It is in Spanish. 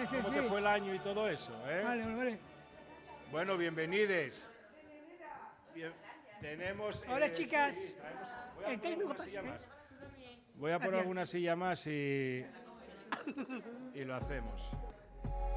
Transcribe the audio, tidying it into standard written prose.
cómo te fue el año y todo eso, ¿eh? Vale. Bueno, bienvenides. Tenemos... Hola, chicas. Sí, voy a El poner técnico alguna silla pasa, más. Voy a poner Gracias. alguna silla más y lo hacemos.